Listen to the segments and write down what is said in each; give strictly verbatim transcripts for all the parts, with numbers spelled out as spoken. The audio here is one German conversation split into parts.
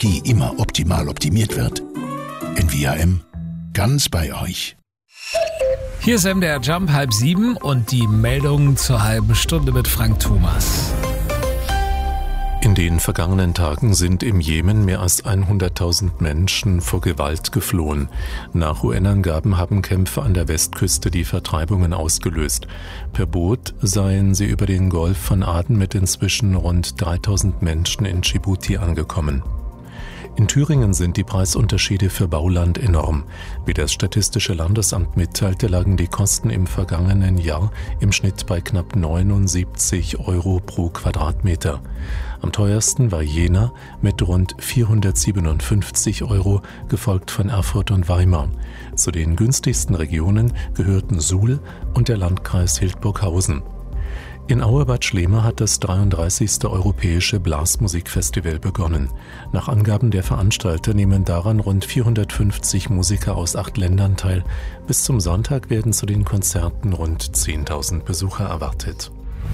T immer optimal optimiert wird. N V A M, ganz bei euch. Hier ist M D R Jump, halb sieben und die Meldung zur halben Stunde mit Frank Thomas. In den vergangenen Tagen sind im Jemen mehr als hunderttausend Menschen vor Gewalt geflohen. Nach U N-Angaben haben Kämpfe an der Westküste die Vertreibungen ausgelöst. Per Boot seien sie über den Golf von Aden mit inzwischen rund dreitausend Menschen in Dschibuti angekommen. In Thüringen sind die Preisunterschiede für Bauland enorm. Wie das Statistische Landesamt mitteilte, lagen die Kosten im vergangenen Jahr im Schnitt bei knapp neunundsiebzig Euro pro Quadratmeter. Am teuersten war Jena mit rund vierhundertsiebenundfünfzig Euro, gefolgt von Erfurt und Weimar. Zu den günstigsten Regionen gehörten Suhl und der Landkreis Hildburghausen. In Auebad Schlema hat das dreiunddreißigste Europäische Blasmusikfestival begonnen. Nach Angaben der Veranstalter nehmen daran rund vierhundertfünfzig Musiker aus acht Ländern teil. Bis zum Sonntag werden zu den Konzerten rund zehntausend Besucher erwartet.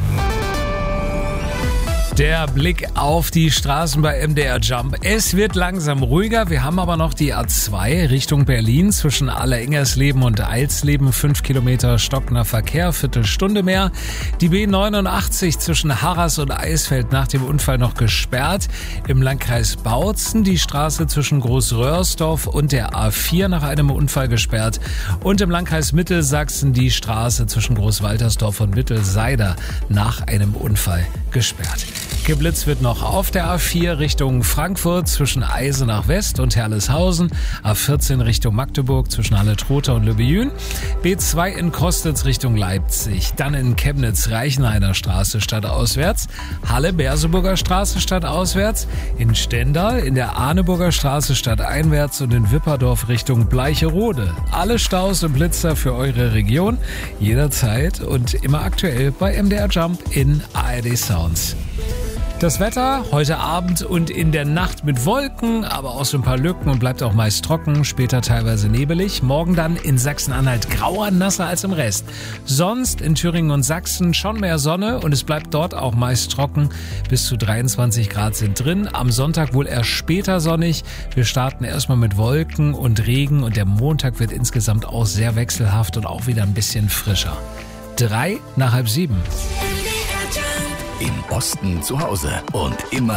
Der Blick auf die Straßen bei M D R Jump. Es wird langsam ruhiger. Wir haben aber noch die A zwei Richtung Berlin zwischen Allerengersleben und Eilsleben. Fünf Kilometer stockender Verkehr, Viertelstunde mehr. Die B neunundachtzig zwischen Harras und Eisfeld nach dem Unfall noch gesperrt. Im Landkreis Bautzen die Straße zwischen Großröhrsdorf und der A vier nach einem Unfall gesperrt. Und im Landkreis Mittelsachsen die Straße zwischen Großwaltersdorf und Mittelseider nach einem Unfall gesperrt. Geblitzt wird noch auf der A vier Richtung Frankfurt zwischen Eisenach West und Herleshausen, A vierzehn Richtung Magdeburg zwischen Halle-Trotha und Lübbejün, B zwei in Kostitz Richtung Leipzig, dann in Chemnitz Reichenhainer Straße stadtauswärts, Halle-Berseburger Straße stadtauswärts, in Stendal in der Arneburger Straße stadteinwärts und in Wipperdorf Richtung Bleicherode. Alle Staus und Blitzer für eure Region, jederzeit und immer aktuell bei M D R Jump in A R D Sounds. Das Wetter heute Abend und in der Nacht mit Wolken, aber auch so ein paar Lücken und bleibt auch meist trocken, später teilweise nebelig. Morgen dann in Sachsen-Anhalt grauer, nasser als im Rest. Sonst in Thüringen und Sachsen schon mehr Sonne und es bleibt dort auch meist trocken. Bis zu dreiundzwanzig Grad sind drin. Am Sonntag wohl erst später sonnig. Wir starten erstmal mit Wolken und Regen und der Montag wird insgesamt auch sehr wechselhaft und auch wieder ein bisschen frischer. Drei nach halb sieben. Im Osten zu Hause und immer